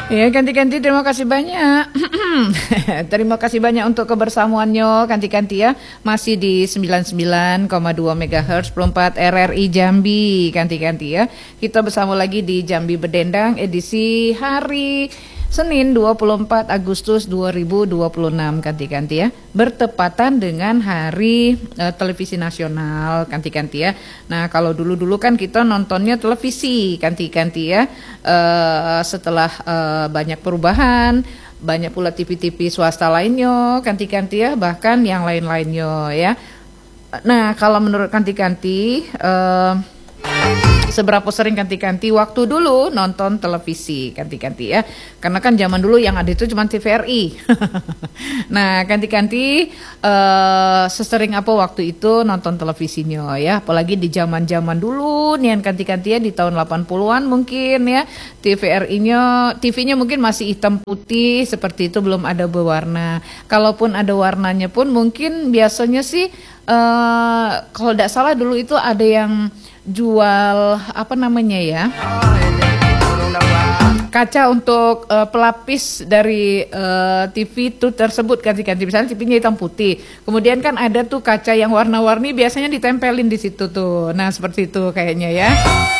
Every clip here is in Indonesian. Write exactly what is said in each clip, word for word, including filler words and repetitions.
Ya, ganti-ganti terima kasih banyak. Terima kasih banyak untuk kebersamaannya ganti-ganti ya. Masih di sembilan puluh sembilan koma dua megahertz empat R R I Jambi ganti-ganti ya. Kita bersama lagi di Jambi Berdendang edisi hari Senin dua puluh empat Agustus dua ribu dua puluh enam ganti-ganti ya. Bertepatan dengan hari uh, televisi nasional ganti-ganti ya. Nah, kalau dulu-dulu kan kita nontonnya televisi ganti-ganti ya. Uh, setelah uh, banyak perubahan, banyak pula T V-T V swasta lainnya ganti-ganti ya, bahkan yang lain-lainnya ya. Nah, kalau menurut ganti-ganti uh, seberapa sering ganti-ganti waktu dulu nonton televisi ganti-ganti ya, karena kan zaman dulu yang ada itu cuma T V R I. Nah, ganti-ganti uh, sesering apa waktu itu nonton televisinya ya, apalagi di zaman-zaman dulu nih ganti-ganti ya, di tahun delapan puluhan mungkin ya, T V R I-nya T V-nya mungkin masih hitam putih seperti itu, belum ada berwarna. Kalaupun ada warnanya pun mungkin biasanya sih uh, kalau tidak salah dulu itu ada yang jual apa namanya ya, kaca untuk uh, pelapis dari uh, T V itu tersebut ganti-ganti. Misalnya T V-nya hitam putih, kemudian kan ada tuh kaca yang warna-warni biasanya ditempelin di situ tuh. Nah, seperti itu kayaknya ya.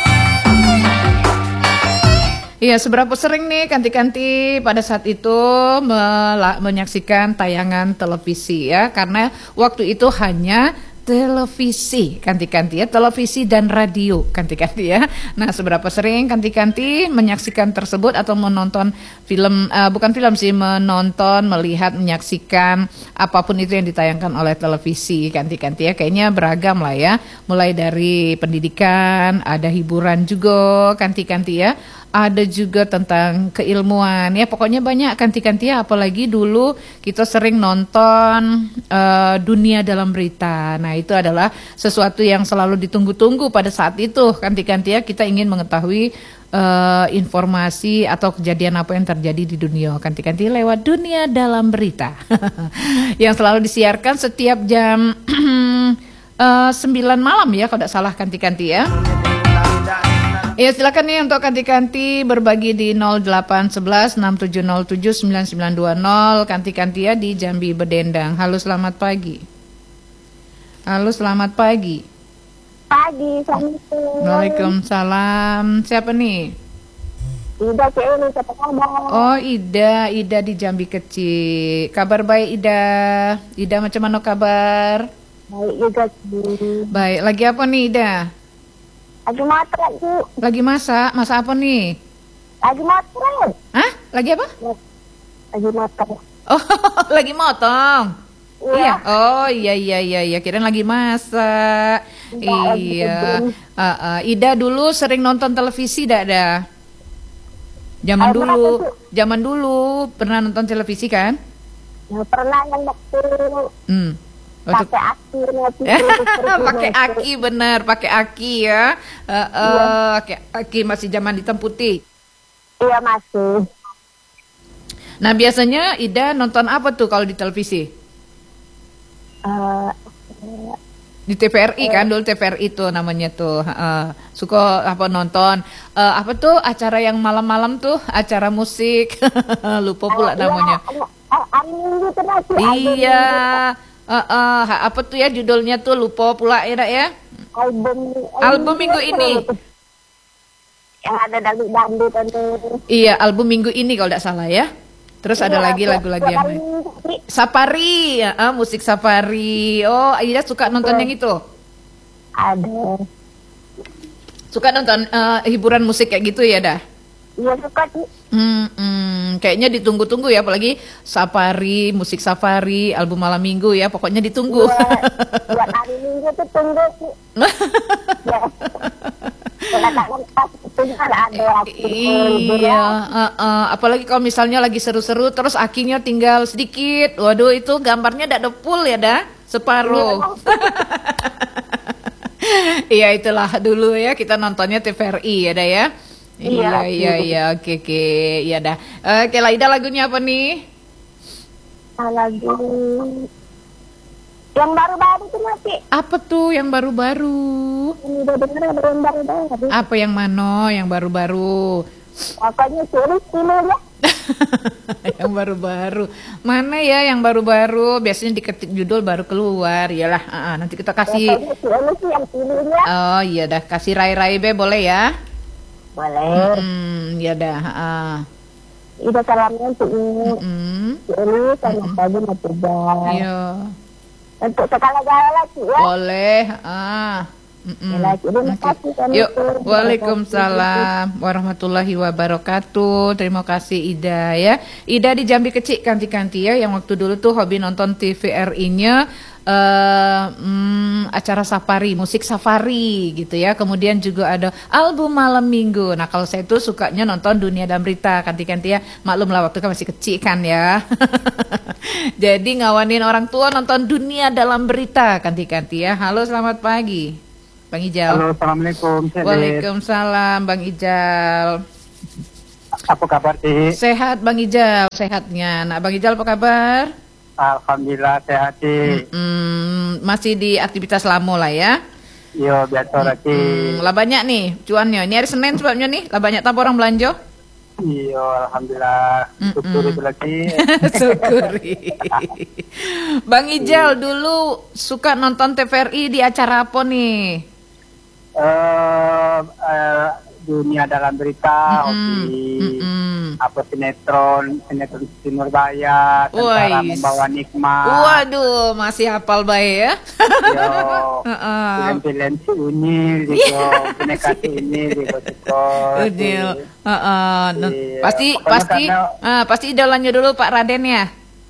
Iya, seberapa sering nih ganti-ganti pada saat itu menyaksikan tayangan televisi ya, karena waktu itu hanya televisi ganti-ganti ya, televisi dan radio ganti-ganti ya. Nah, seberapa sering ganti-ganti menyaksikan tersebut atau menonton film, uh, bukan film sih, menonton, melihat, menyaksikan apapun itu yang ditayangkan oleh televisi ganti-ganti ya. Kayaknya beragam lah ya, mulai dari pendidikan, ada hiburan juga ganti-ganti ya, ada juga tentang keilmuan ya, pokoknya banyak ganti-ganti ya. Apalagi dulu kita sering nonton uh, Dunia Dalam Berita. Nah, itu adalah sesuatu yang selalu ditunggu-tunggu pada saat itu ganti-ganti ya, kita ingin mengetahui uh, informasi atau kejadian apa yang terjadi di dunia ganti-ganti lewat Dunia Dalam Berita. Yang selalu disiarkan setiap jam uh, sembilan malam ya, kalau tidak salah ganti-ganti ya. Ya, silakan nih untuk ganti-ganti berbagi di nol delapan satu satu enam tujuh nol tujuh sembilan sembilan dua nol ganti-ganti ya di Jambi Berdendang. Halo, selamat pagi. Halo, selamat pagi. Pagi, assalamualaikum. Waalaikumsalam. Siapa nih? Ida, C E, siapa kabar? Oh, Ida, Ida di Jambi Kecil. Kabar baik, Ida. Ida, macam mana kabar? Baik juga sih. Baik, lagi apa nih, Ida? Lagi matret, Bu. Lagi masak, masak apa nih? Lagi matret. Hah? Lagi apa? Lagi matret. Oh, lagi motong. Iya. Iya. Oh, iya iya iya iya. Kirain lagi masak. Enggak, lagi Iya. tidur. Uh, uh, Ida dulu sering nonton televisi dak ada? Zaman Eh, dulu, berapa, Bu? zaman dulu pernah nonton televisi kan? Ya, pernah yang waktu Hmm. Waktu pakai aki, nanti pakai aki, bener, pakai aki ya. Uh, uh, pakai aki masih zaman hitam putih. Iya, masih. Nah, biasanya Ida nonton apa tuh kalau di televisi? Eh, Di T V R I kan, dulu T V R I itu namanya tuh. Uh, suka apa nonton uh, apa tuh acara yang malam-malam tuh, acara musik. Lupa pula namanya. Iya, hari Minggu pernah sih. Iya. Uh, uh, apa tuh ya judulnya tuh, lupa pula ya, Dak, ya. Album, Album minggu ini. Yang ada dangdut-dangdut itu. Iya, album minggu ini kalau tidak salah ya. Terus ada Iya, lagi tiap- lagu-lagu tiap yang hari lain. Minggu, Pi. Safari, ya, ah, musik Safari. Oh, Ida suka nonton Iya. yang itu. Ada. Suka nonton uh, hiburan musik kayak gitu ya, dah. Iya, suka sih. Hmm, hmm, kayaknya ditunggu-tunggu ya, apalagi Safari, musik Safari, album malam minggu ya, pokoknya ditunggu. Buat, buat hari Minggu tuh tunggu sih. Ya. Kadang-kadang pas itu kan ada waktu Iya, uh, uh, apalagi kalau misalnya lagi seru-seru, terus akinya tinggal sedikit, waduh itu gambarnya tidak ada full ya, dah, separuh. Iya, itulah dulu ya kita nontonnya T V R I ya, dah ya. Iya, Iya. iya, iya, oke, oke, iya dah. Oke, Laida lagunya apa nih? lagu yang baru-baru tuh masih Apa tuh yang baru-baru? ini udah denger ada yang baru-baru. Apa yang mana yang baru-baru? Pokoknya suruh dulu ya. Yang baru-baru. Mana ya yang baru-baru? Biasanya diketik judul baru keluar. Iyalah, uh, nanti kita kasih. Oh iya dah, kasih Rai-Rai be boleh ya? Boleh. Hmm, ya dah. Uh. Ida salamnya untuk Mm. Eli sama pagi mau tiga. Iya. Untuk sekali gala Cik ya. Boleh. Ah. Mm-mm. Terima kasih. Yuk, waalaikumsalam warahmatullahi wabarakatuh. Terima kasih Ida ya. Ida di Jambi Kecil kanti-kanti ya, yang waktu dulu tuh hobi nonton T V R I-nya uh, hmm, acara safari, musik safari gitu ya. Kemudian juga ada album malam minggu. Nah kalau saya tuh sukanya nonton Dunia dan Berita kanti-kanti ya. Maklum lah waktu kan masih kecil kan ya. Jadi ngawanin orang tua nonton Dunia dalam Berita kanti-kanti ya. Halo selamat pagi Bang Ijal. Halo, assalamualaikum. Waalaikumsalam, Bang Ijal. Apa kabar, Ci? Sehat, Bang Ijal, sehatnya. Nah, Bang Ijal apa kabar? Alhamdulillah sehat, Ci. Hmm, masih di aktivitas lamo lah ya? Iya, biasa lah, Ci. Hmm, lah banyak nih cuannya. Ini hari Senin sebabnya nih, lah banyak tanpa orang belanja. Iya, alhamdulillah. Syukuri itu lagi. Syukuri. Bang Ijal dulu suka nonton T V R I di acara apa nih? Uh, uh, dunia dalam berita, Mm-mm. hobi, Mm-mm. apa sinetron, sinetron Sinurbaya, tentara Wais. membawa nikmat. Waduh, masih hafal baik ya? Yo, Heeh. film-film si Unyil, gitu, boneka si Unyil, gitu. Udil, heeh. Nah, Iya, pasti pokoknya pasti karena- ah, pasti idolanya dulu Pak Raden ya.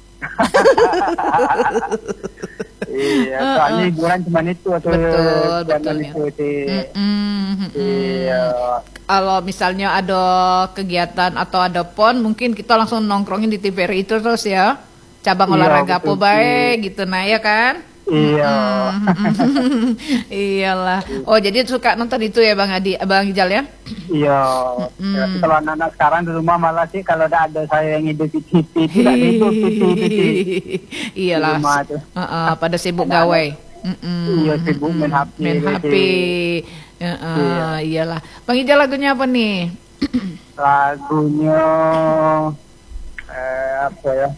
Iya, soalnya hiburan cuma itu atau Betul, zaman betul, itu sih. Mm-mm, mm-mm. Iya. Kalau misalnya ada kegiatan atau ada pon, mungkin kita langsung nongkrongin di T V R I itu terus ya. Cabang Iya, olahraga apa betul, baik gitu, nah ya kan? Iya. Mm-mm. Iyalah. Oh jadi suka nonton itu ya Bang Adi, Bang Ijal ya? Iya. Ya, tapi kalau anak-anak sekarang di rumah malah sih kalau udah ada saya yang hidup di T V, tidak ada hidup di T V. Iyalah. Di rumah tuh. Heeh, pada sibuk Ada- gawai. Mm-mm. Iya, sibuk main H P. Main H P. Jadi. Heeh, Iya. iyalah. Bang Ijal lagunya apa nih? Lagunya eh, apa ya?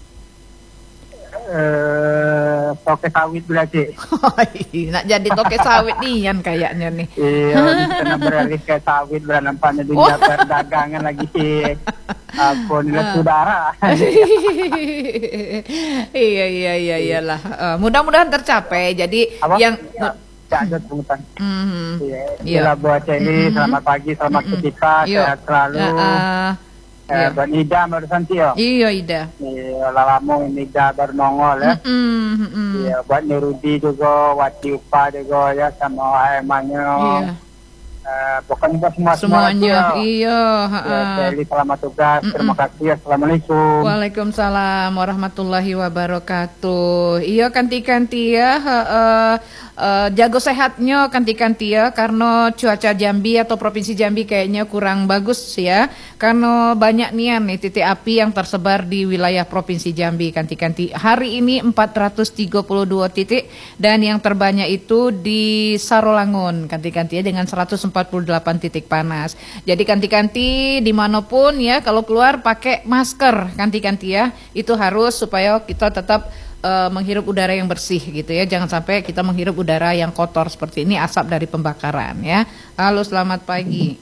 Eh, Toke Sawit berarti. Nak jadi toke sawit nian kayaknya nih. Iya, karena beralih ke sawit beranampaknya dunia perdagangan lagi sih. Apa nilai saudara. Iya iya iya iyalah. Eh, mudah-mudahan tercapai. Jadi Apa? yang Ya, Cak pungutan. Mhm. Iya, Iya. itulah buat Celi, selamat pagi, selamat Mm-mm. kita, Iya. sehat selalu. Ya, eh, Eh, iya. Buat Ida barusan sih ya. Iya Ida. Iya, lama Ida baru nongol ya. Mm-mm, mm-mm. Iya, buat Nurudi juga, Wati Upa juga ya, sama Emanya. Iya. Eh, pokoknya buat semua Semuanya. ya. Iya, Ya, heeh. Celi, selamat tugas, terima kasih, assalamualaikum. Waalaikumsalam warahmatullahi wabarakatuh. Iya kanti-kanti ya, heeh, eh, jago sehatnya kanti-kanti ya, karena cuaca Jambi atau provinsi Jambi kayaknya kurang bagus ya, karena banyak nian nih titik api yang tersebar di wilayah provinsi Jambi kanti-kanti. Hari ini empat ratus tiga puluh dua titik dan yang terbanyak itu di Sarolangun kanti-kanti ya dengan seratus empat puluh delapan titik panas. Jadi kanti-kanti dimanapun ya kalau keluar pakai masker kanti-kanti ya, itu harus supaya kita tetap uh, menghirup udara yang bersih gitu ya, jangan sampai kita menghirup udara yang kotor seperti ini, asap dari pembakaran ya. Halo selamat pagi.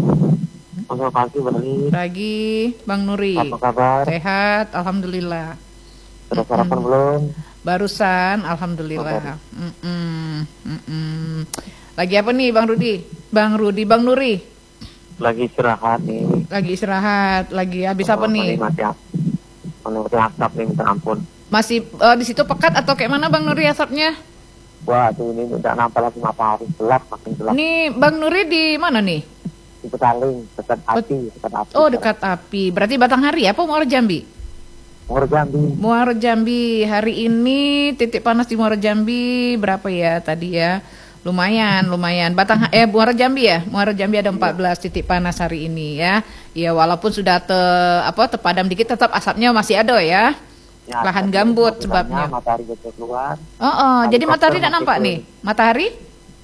Selamat pagi, Bali. Pagi Bang Nuri. Apa kabar? Sehat alhamdulillah. Sudah sarapan belum? Barusan alhamdulillah. Mm-mm, mm-mm. Lagi apa nih Bang Rudi? Bang Rudi, Bang Nuri. Lagi istirahat nih. Lagi istirahat, lagi habis apa nih? Menikmati asap nih, minta ampun. Masih eh, di situ pekat atau kayak mana Bang Nuri asapnya? Wah, tuh ini udah nampak lagi matahari gelap, makin gelap. Nih Bang Nuri di mana nih? Di Petaling, dekat api, dekat api. Oh dekat api, berarti Batanghari apa Muara Jambi? Muara Jambi. Muara Jambi, hari ini titik panas di Muara Jambi berapa ya tadi ya? Lumayan, lumayan. Batang eh Muara Jambi ya. Muara Jambi ada empat belas titik panas hari ini ya. Ya walaupun sudah te apa terpadam dikit tetap asapnya masih ada ya. Ya, Lahan asap gambut itu sebabnya. Matahari betul keluar. Oh, oh jadi Helikopter matahari tidak masih nampak turun. nih? Matahari?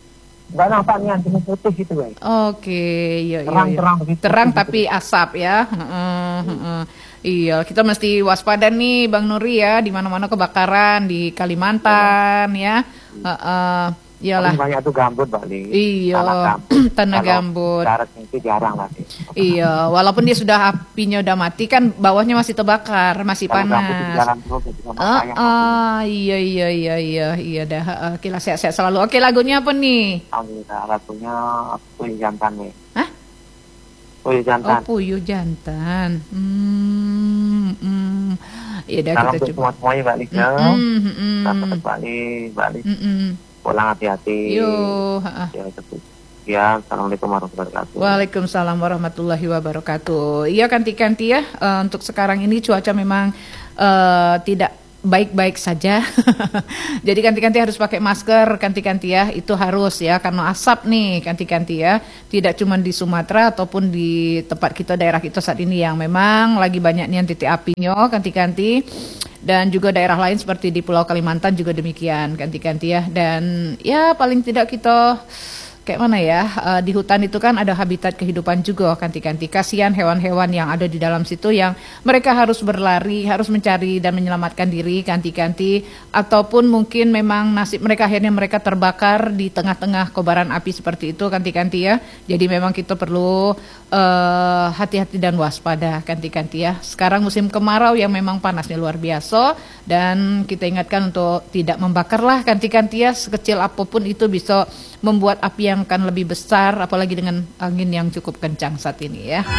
nggak nampak nih anti putih gitu guys. Oke, iya, iya, Terang, iya. terang begitu, Terang begitu. tapi asap ya. Heeh, heeh. Iya, kita mesti waspada nih Bang Nuri ya, di mana-mana kebakaran di Kalimantan ya. Heeh. Iyalah. Paling banyak tuh gambut Bali. Iya, Tanah gambut. tanah Kalau gambut. darat itu jarang lagi. Iya, walaupun dia sudah apinya udah mati kan bawahnya masih terbakar, masih Kalau gambut itu panas. jalan terus itu sama Ah, saya. ah, iya iya iya iya iya dah. Ah, Oke lah, sehat-sehat selalu. Oke, lagunya apa nih? Alhamdulillah, lagunya Puyuh Jantan nih. Hah? Puyuh Oh, Jantan. Puyuh Jantan. Hmm, hmm. Ya udah Salam kita untuk coba. semua-semuanya Bali. Mm, mm, mm. Selamat Bali, Bali. Mm, mm. Pulang hati-hati. Yo, ha-ah. Ya, itu. Ya, assalamualaikum warahmatullahi wabarakatuh. Waalaikumsalam warahmatullahi wabarakatuh. Iya kanti-kanti ya, eh, untuk sekarang ini cuaca memang eh, tidak baik-baik saja. Jadi kanti-kanti harus pakai masker, kanti-kanti ya, itu harus ya, karena asap nih kanti-kanti ya. Tidak cuma di Sumatera ataupun di tempat kita, daerah kita saat ini yang memang lagi banyak nih titik apinya kanti-kanti. Dan juga daerah lain seperti di Pulau Kalimantan juga demikian kanti-kanti ya. Dan ya paling tidak kita kayak mana ya, uh, di hutan itu kan ada habitat kehidupan juga kanti-kanti. Kasihan hewan-hewan yang ada di dalam situ yang mereka harus berlari, harus mencari dan menyelamatkan diri kanti-kanti. Ataupun mungkin memang nasib mereka akhirnya mereka terbakar di tengah-tengah kobaran api seperti itu kanti-kanti ya. Jadi memang kita perlu uh, hati-hati dan waspada kanti-kanti ya. Sekarang musim kemarau yang memang panasnya luar biasa. Dan kita ingatkan untuk tidak membakarlah kanti-kanti ya. Sekecil apapun itu bisa membuat api yang akan lebih besar, apalagi dengan angin yang cukup kencang saat ini ya.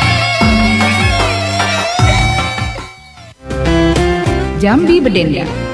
Jambi Bedenda.